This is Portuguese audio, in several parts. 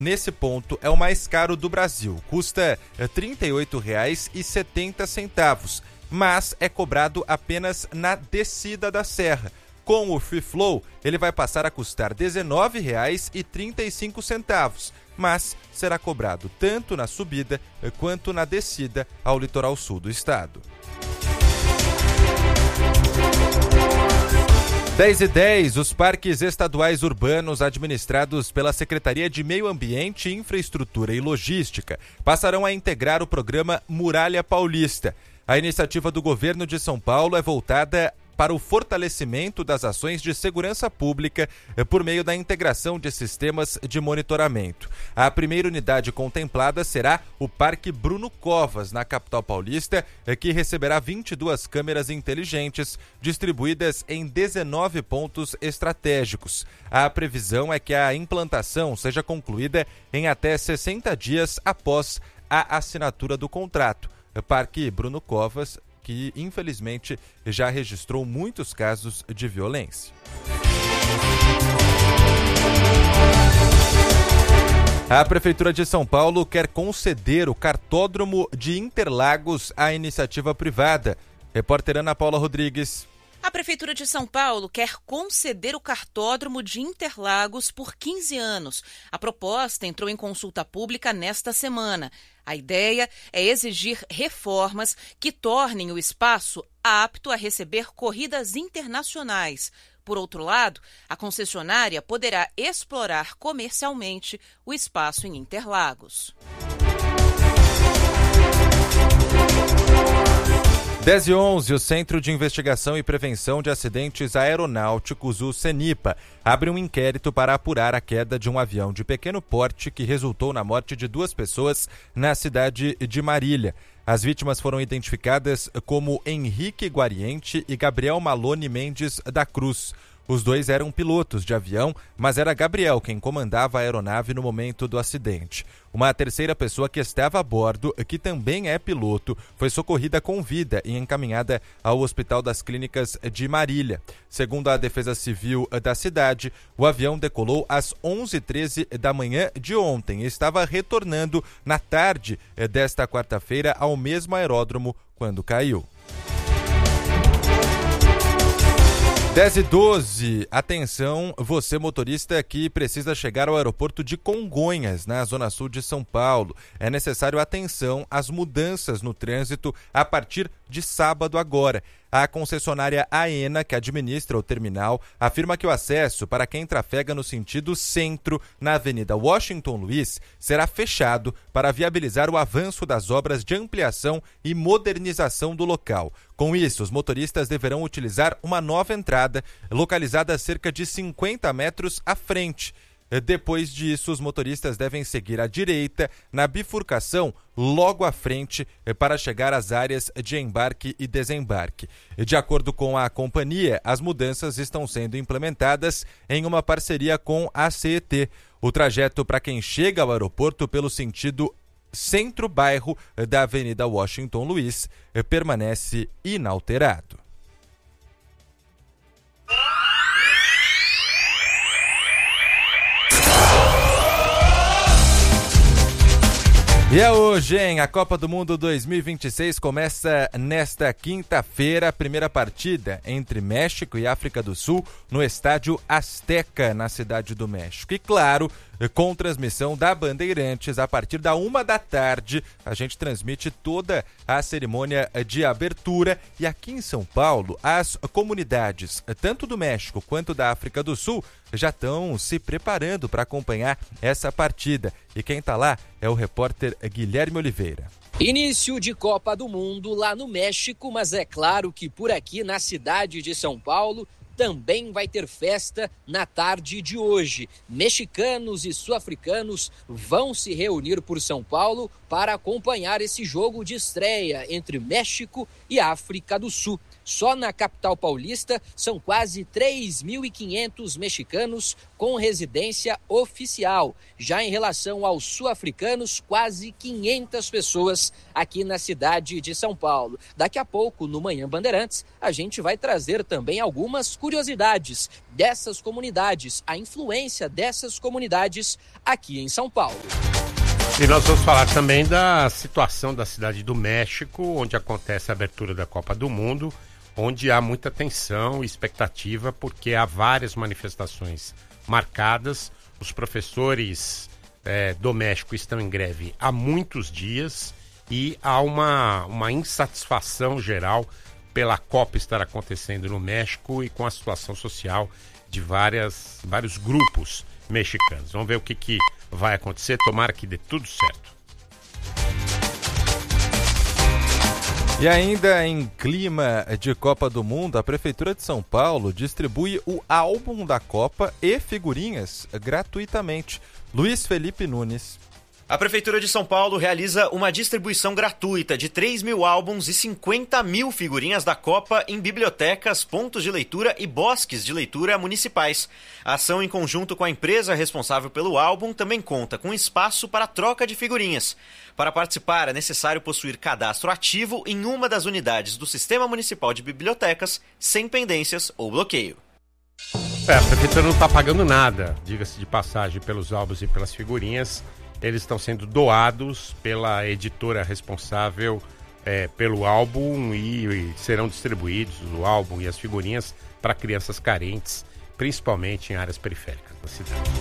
nesse ponto, é o mais caro do Brasil. Custa R$ 38,70, mas é cobrado apenas na descida da serra. Com o Free Flow, ele vai passar a custar R$ 19,35, mas será cobrado tanto na subida quanto na descida ao litoral sul do estado. 10h10, os parques estaduais urbanos administrados pela Secretaria de Meio Ambiente, Infraestrutura e Logística passarão a integrar o programa Muralha Paulista. A iniciativa do governo de São Paulo é voltada para o fortalecimento das ações de segurança pública por meio da integração de sistemas de monitoramento. A primeira unidade contemplada será o Parque Bruno Covas, na capital paulista, que receberá 22 câmeras inteligentes distribuídas em 19 pontos estratégicos. A previsão é que a implantação seja concluída em até 60 dias após a assinatura do contrato. Parque Bruno Covas, que infelizmente já registrou muitos casos de violência. A Prefeitura de São Paulo quer conceder o cartódromo de Interlagos à iniciativa privada. Repórter Ana Paula Rodrigues. A Prefeitura de São Paulo quer conceder o cartódromo de Interlagos por 15 anos. A proposta entrou em consulta pública nesta semana. A ideia é exigir reformas que tornem o espaço apto a receber corridas internacionais. Por outro lado, a concessionária poderá explorar comercialmente o espaço em Interlagos. 10h11, o Centro de Investigação e Prevenção de Acidentes Aeronáuticos, o CENIPA, abre um inquérito para apurar a queda de um avião de pequeno porte que resultou na morte de 2 pessoas na cidade de Marília. As vítimas foram identificadas como Henrique Guariente e Gabriel Malone Mendes da Cruz. Os 2 eram pilotos de avião, mas era Gabriel quem comandava a aeronave no momento do acidente. Uma terceira pessoa que estava a bordo, que também é piloto, foi socorrida com vida e encaminhada ao Hospital das Clínicas de Marília. Segundo a Defesa Civil da cidade, o avião decolou às 11h13 da manhã de ontem e estava retornando na tarde desta quarta-feira ao mesmo aeródromo quando caiu. 10h12, atenção, você motorista que precisa chegar ao aeroporto de Congonhas, na zona sul de São Paulo. É necessário atenção às mudanças no trânsito a partir de sábado agora. A concessionária AENA, que administra o terminal, afirma que o acesso para quem trafega no sentido centro, na Avenida Washington Luiz, será fechado para viabilizar o avanço das obras de ampliação e modernização do local. Com isso, os motoristas deverão utilizar uma nova entrada, localizada a cerca de 50 metros à frente. Depois disso, os motoristas devem seguir à direita, na bifurcação, logo à frente, para chegar às áreas de embarque e desembarque. De acordo com a companhia, as mudanças estão sendo implementadas em uma parceria com a CET. O trajeto para quem chega ao aeroporto pelo sentido centro-bairro da Avenida Washington Luiz permanece inalterado. E é hoje, hein? A Copa do Mundo 2026 começa nesta quinta-feira, a primeira partida entre México e África do Sul no estádio Azteca, na Cidade do México. E claro, com transmissão da Bandeirantes, a partir da 13h, a gente transmite toda a cerimônia de abertura. E aqui em São Paulo, as comunidades, tanto do México quanto da África do Sul, já estão se preparando para acompanhar essa partida. E quem está lá é o repórter Guilherme Oliveira. Início de Copa do Mundo lá no México, mas é claro que por aqui na cidade de São Paulo também vai ter festa na tarde de hoje. Mexicanos e sul-africanos vão se reunir por São Paulo para acompanhar esse jogo de estreia entre México e África do Sul. Só na capital paulista são quase 3.500 mexicanos com residência oficial. Já em relação aos sul-africanos, quase 500 pessoas aqui na cidade de São Paulo. Daqui a pouco, no Manhã Bandeirantes, a gente vai trazer também algumas curiosidades dessas comunidades, a influência dessas comunidades aqui em São Paulo. E nós vamos falar também da situação da cidade do México, onde acontece a abertura da Copa do Mundo, onde há muita tensão e expectativa, porque há várias manifestações marcadas. Os professores do México estão em greve há muitos dias e há uma insatisfação geral pela Copa estar acontecendo no México e com a situação social de vários grupos mexicanos. Vamos ver o que vai acontecer, tomara que dê tudo certo. E ainda em clima de Copa do Mundo, a Prefeitura de São Paulo distribui o álbum da Copa e figurinhas gratuitamente. Luiz Felipe Nunes. A Prefeitura de São Paulo realiza uma distribuição gratuita de 3.000 álbuns e 50.000 figurinhas da Copa em bibliotecas, pontos de leitura e bosques de leitura municipais. A ação, em conjunto com a empresa responsável pelo álbum, também conta com espaço para troca de figurinhas. Para participar, é necessário possuir cadastro ativo em uma das unidades do Sistema Municipal de Bibliotecas, sem pendências ou bloqueio. A Prefeitura não está pagando nada, diga-se de passagem, pelos álbuns e pelas figurinhas. Eles estão sendo doados pela editora responsável pelo álbum e serão distribuídos o álbum e as figurinhas para crianças carentes, principalmente em áreas periféricas da cidade.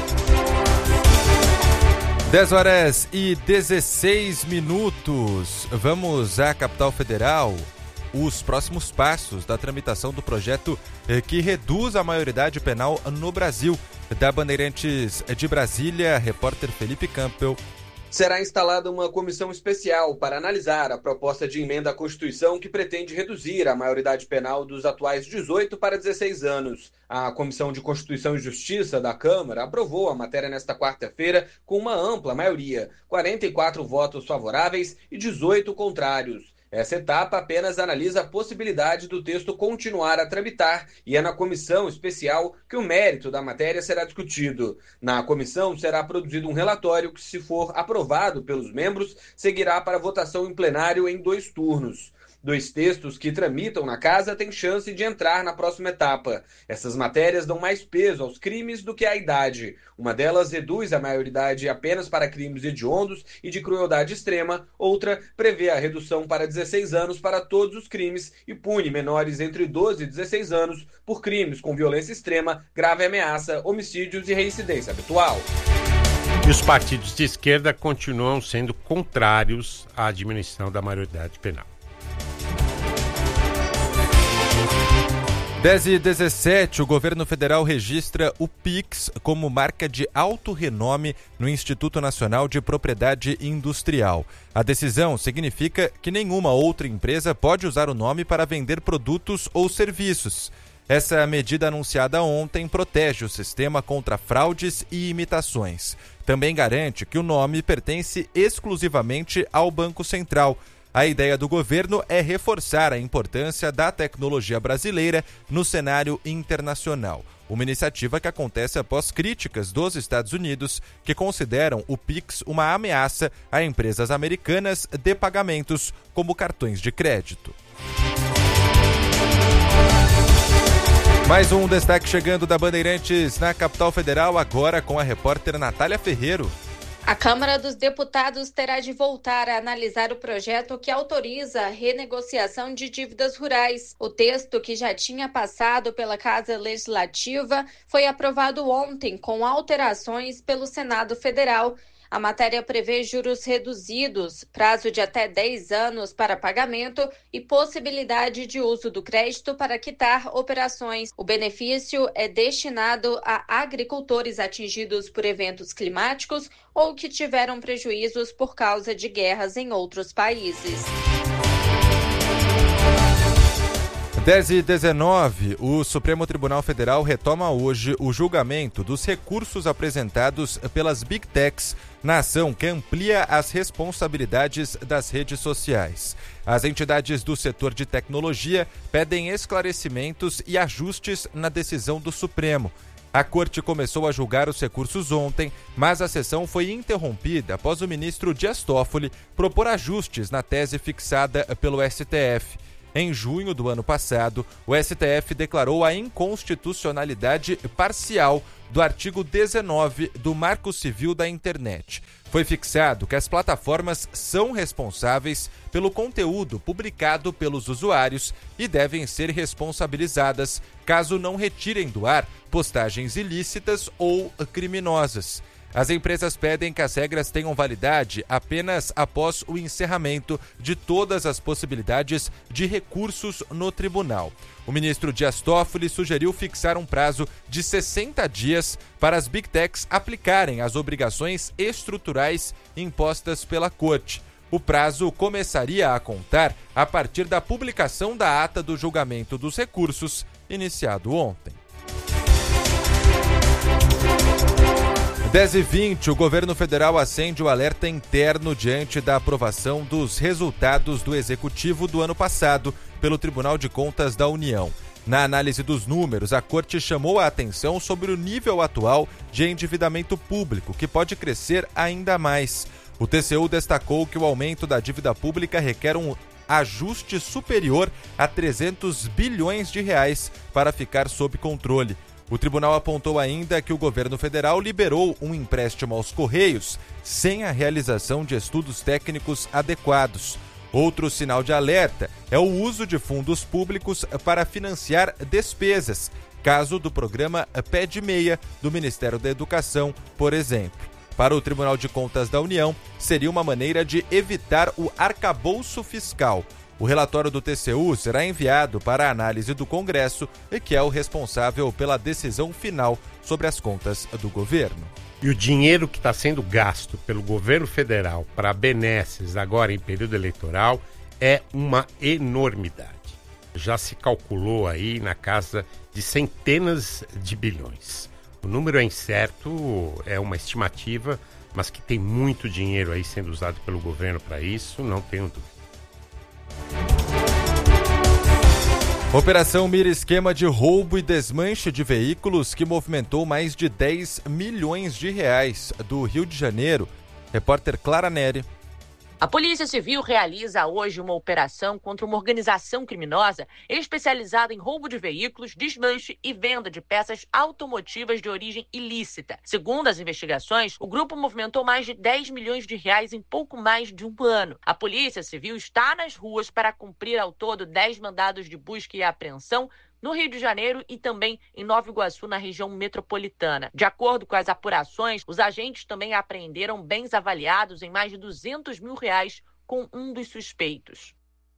10h16. Vamos à capital federal. Os próximos passos da tramitação do projeto que reduz a maioridade penal no Brasil. Da Bandeirantes de Brasília, repórter Felipe Campbell. Será instalada uma comissão especial para analisar a proposta de emenda à Constituição que pretende reduzir a maioridade penal dos atuais 18 para 16 anos. A Comissão de Constituição e Justiça da Câmara aprovou a matéria nesta quarta-feira com uma ampla maioria, 44 votos favoráveis e 18 contrários. Essa etapa apenas analisa a possibilidade do texto continuar a tramitar e é na comissão especial que o mérito da matéria será discutido. Na comissão será produzido um relatório que, se for aprovado pelos membros, seguirá para votação em plenário em 2 turnos. 2 textos que tramitam na casa têm chance de entrar na próxima etapa. Essas matérias dão mais peso aos crimes do que à idade. Uma delas reduz a maioridade apenas para crimes hediondos e de crueldade extrema. Outra prevê a redução para 16 anos para todos os crimes e pune menores entre 12 e 16 anos por crimes com violência extrema, grave ameaça, homicídios e reincidência habitual. E os partidos de esquerda continuam sendo contrários à diminuição da maioridade penal. 10h17, o governo federal registra o Pix como marca de alto renome no Instituto Nacional de Propriedade Industrial. A decisão significa que nenhuma outra empresa pode usar o nome para vender produtos ou serviços. Essa medida anunciada ontem protege o sistema contra fraudes e imitações. Também garante que o nome pertence exclusivamente ao Banco Central. A ideia do governo é reforçar a importância da tecnologia brasileira no cenário internacional. Uma iniciativa que acontece após críticas dos Estados Unidos, que consideram o Pix uma ameaça a empresas americanas de pagamentos, como cartões de crédito. Mais um destaque chegando da Bandeirantes na capital federal, agora com a repórter Natália Ferreiro. A Câmara dos Deputados terá de voltar a analisar o projeto que autoriza a renegociação de dívidas rurais. O texto, que já tinha passado pela Casa Legislativa, foi aprovado ontem com alterações pelo Senado Federal. A matéria prevê juros reduzidos, prazo de até 10 anos para pagamento e possibilidade de uso do crédito para quitar operações. O benefício é destinado a agricultores atingidos por eventos climáticos ou que tiveram prejuízos por causa de guerras em outros países. 10h19, o Supremo Tribunal Federal retoma hoje o julgamento dos recursos apresentados pelas Big Techs na ação que amplia as responsabilidades das redes sociais. As entidades do setor de tecnologia pedem esclarecimentos e ajustes na decisão do Supremo. A Corte começou a julgar os recursos ontem, mas a sessão foi interrompida após o ministro Dias Toffoli propor ajustes na tese fixada pelo STF. Em junho do ano passado, o STF declarou a inconstitucionalidade parcial do artigo 19 do Marco Civil da Internet. Foi fixado que as plataformas são responsáveis pelo conteúdo publicado pelos usuários e devem ser responsabilizadas caso não retirem do ar postagens ilícitas ou criminosas. As empresas pedem que as regras tenham validade apenas após o encerramento de todas as possibilidades de recursos no tribunal. O ministro Dias Toffoli sugeriu fixar um prazo de 60 dias para as Big Techs aplicarem as obrigações estruturais impostas pela Corte. O prazo começaria a contar a partir da publicação da ata do julgamento dos recursos, iniciado ontem. 10h20, o governo federal acende o alerta interno diante da aprovação dos resultados do Executivo do ano passado pelo Tribunal de Contas da União. Na análise dos números, a Corte chamou a atenção sobre o nível atual de endividamento público, que pode crescer ainda mais. O TCU destacou que o aumento da dívida pública requer um ajuste superior a 300 bilhões de reais para ficar sob controle. O tribunal apontou ainda que o governo federal liberou um empréstimo aos Correios sem a realização de estudos técnicos adequados. Outro sinal de alerta é o uso de fundos públicos para financiar despesas, caso do programa Pé de Meia do Ministério da Educação, por exemplo. Para o Tribunal de Contas da União, seria uma maneira de evitar o arcabouço fiscal. O relatório do TCU será enviado para a análise do Congresso, que é o responsável pela decisão final sobre as contas do governo. E o dinheiro que está sendo gasto pelo governo federal para benesses agora em período eleitoral é uma enormidade. Já se calculou aí na casa de centenas de bilhões. O número é incerto, é uma estimativa, mas que tem muito dinheiro aí sendo usado pelo governo para isso, não tenho dúvida. Operação mira esquema de roubo e desmanche de veículos que movimentou mais de 10 milhões de reais do Rio de Janeiro. Repórter Clara Neri. A Polícia Civil realiza hoje uma operação contra uma organização criminosa especializada em roubo de veículos, desmanche e venda de peças automotivas de origem ilícita. Segundo as investigações, o grupo movimentou mais de 10 milhões de reais em pouco mais de um ano. A Polícia Civil está nas ruas para cumprir ao todo 10 mandados de busca e apreensão no Rio de Janeiro e também em Nova Iguaçu, na região metropolitana. De acordo com as apurações, os agentes também apreenderam bens avaliados em mais de 200 mil reais com um dos suspeitos.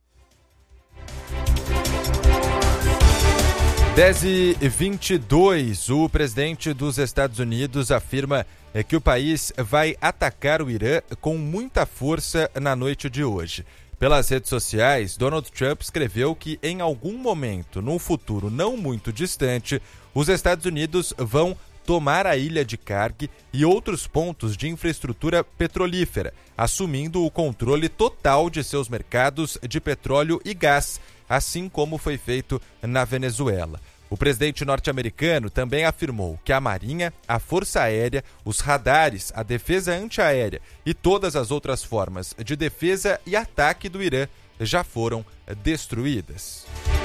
10h22, o presidente dos Estados Unidos afirma que o país vai atacar o Irã com muita força na noite de hoje. Pelas redes sociais, Donald Trump escreveu que em algum momento, num futuro não muito distante, os Estados Unidos vão tomar a ilha de Karg e outros pontos de infraestrutura petrolífera, assumindo o controle total de seus mercados de petróleo e gás, assim como foi feito na Venezuela. O presidente norte-americano também afirmou que a Marinha, a Força Aérea, os radares, a defesa antiaérea e todas as outras formas de defesa e ataque do Irã já foram destruídas.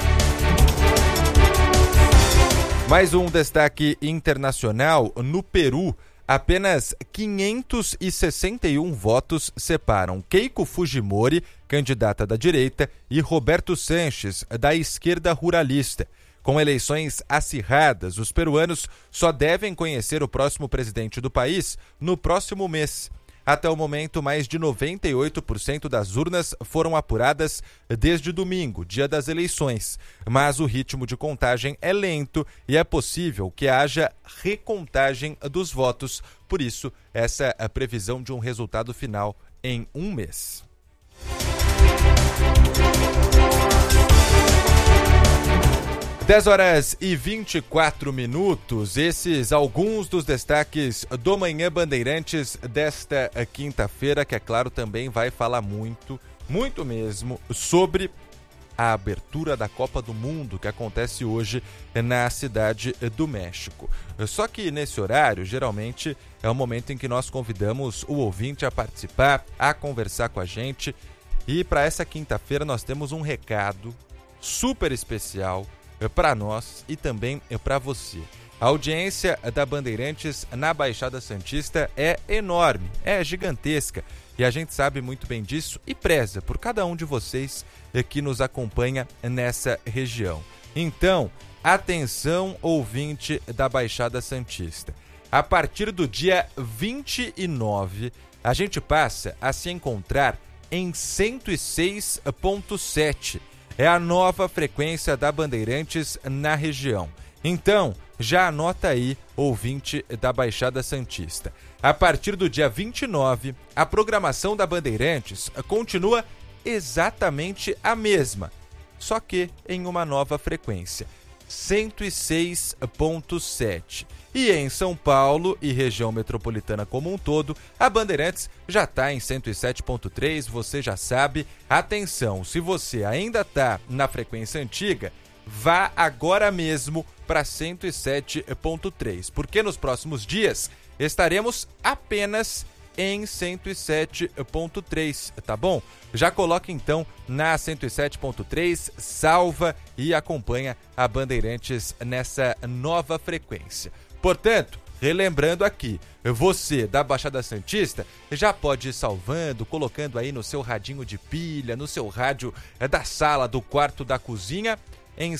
Mais um destaque internacional: no Peru, apenas 561 votos separam Keiko Fujimori, candidata da direita, e Roberto Sanches, da esquerda ruralista. Com eleições acirradas, os peruanos só devem conhecer o próximo presidente do país no próximo mês. Até o momento, mais de 98% das urnas foram apuradas desde domingo, dia das eleições. Mas o ritmo de contagem é lento e é possível que haja recontagem dos votos. Por isso, essa é a previsão de um resultado final em um mês. 10h24, esses alguns dos destaques do Manhã Bandeirantes desta quinta-feira, que é claro também vai falar muito mesmo sobre a abertura da Copa do Mundo que acontece hoje na Cidade do México. Só que nesse horário, geralmente, é o momento em que nós convidamos o ouvinte a participar, a conversar com a gente. E para essa quinta-feira nós temos um recado super especial para nós e também para você. A audiência da Bandeirantes na Baixada Santista é enorme, é gigantesca. E a gente sabe muito bem disso e preza por cada um de vocês que nos acompanha nessa região. Então, atenção, ouvinte da Baixada Santista. A partir do dia 29, a gente passa a se encontrar em 106.7. É a nova frequência da Bandeirantes na região. Então, já anota aí, ouvinte da Baixada Santista. A partir do dia 29, a programação da Bandeirantes continua exatamente a mesma, só que em uma nova frequência, 106.7. E em São Paulo e região metropolitana como um todo, a Bandeirantes já está em 107.3, você já sabe. Atenção, se você ainda está na frequência antiga, vá agora mesmo para 107.3, porque nos próximos dias estaremos apenas em 107.3, tá bom? Já coloca então na 107.3, salva e acompanha a Bandeirantes nessa nova frequência. Portanto, relembrando aqui, você da Baixada Santista já pode ir salvando, colocando aí no seu radinho de pilha, no seu rádio da sala, do quarto, da cozinha, em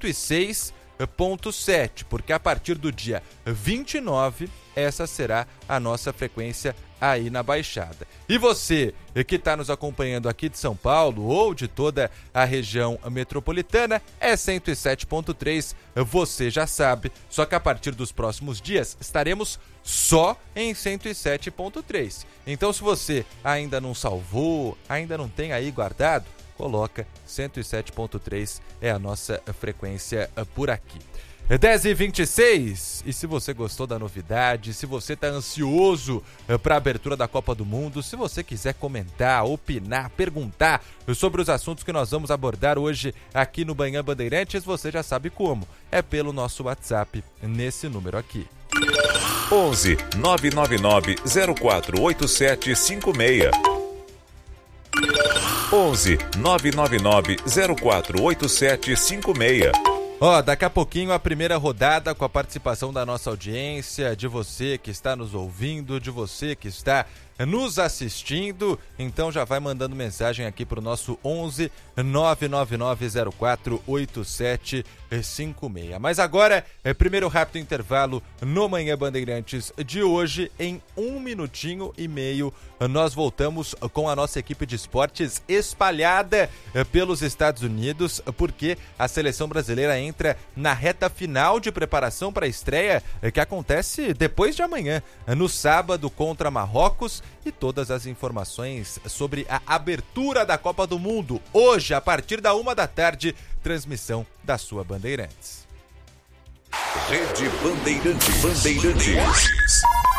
106.7, porque a partir do dia 29, essa será a nossa frequência aí na Baixada. E você que está nos acompanhando aqui de São Paulo ou de toda a região metropolitana, é 107.3, você já sabe, só que a partir dos próximos dias estaremos só em 107.3. Então, se você ainda não salvou, ainda não tem aí guardado, coloca 107.3, é a nossa frequência por aqui. 10h26, e se você gostou da novidade, se você está ansioso para a abertura da Copa do Mundo, se você quiser comentar, opinar, perguntar sobre os assuntos que nós vamos abordar hoje aqui no Manhã Bandeirantes, você já sabe como. É pelo nosso WhatsApp, nesse número aqui. 11 999 048756. 11 999 048756. Daqui a pouquinho a primeira rodada com a participação da nossa audiência, de você que está nos ouvindo, de você que está nos assistindo. Então já vai mandando mensagem aqui para o nosso 11 999 048756. Mas agora, primeiro rápido intervalo no Manhã Bandeirantes de hoje. Em 1 minutinho e meio, nós voltamos com a nossa equipe de esportes espalhada pelos Estados Unidos, porque a seleção brasileira entra na reta final de preparação para a estreia que acontece depois de amanhã, no sábado contra Marrocos, e todas as informações sobre a abertura da Copa do Mundo hoje, a partir da 13h, transmissão da sua Bandeirantes. Rede Bandeirantes.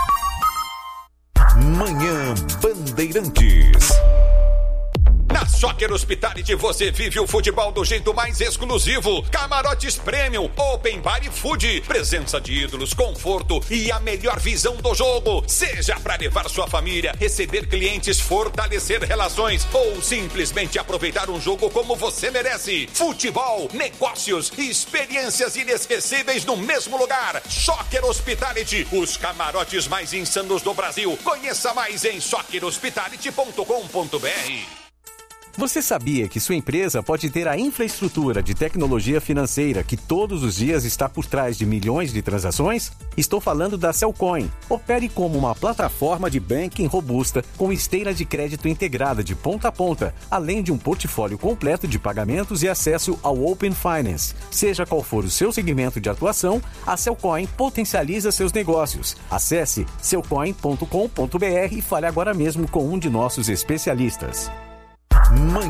Manhã Bandeirantes. Na Soccer Hospitality você vive o futebol do jeito mais exclusivo. Camarotes Premium, Open Bar e Food, presença de ídolos, conforto e a melhor visão do jogo. Seja para levar sua família, receber clientes, fortalecer relações ou simplesmente aproveitar um jogo como você merece. Futebol, negócios e experiências inesquecíveis no mesmo lugar. Soccer Hospitality, os camarotes mais insanos do Brasil. Conheça mais em soccerhospitality.com.br. Você sabia que sua empresa pode ter a infraestrutura de tecnologia financeira que todos os dias está por trás de milhões de transações? Estou falando da Cellcoin. Opere como uma plataforma de banking robusta com esteira de crédito integrada de ponta a ponta, além de um portfólio completo de pagamentos e acesso ao Open Finance. Seja qual for o seu segmento de atuação, a Cellcoin potencializa seus negócios. Acesse cellcoin.com.br e fale agora mesmo com um de nossos especialistas.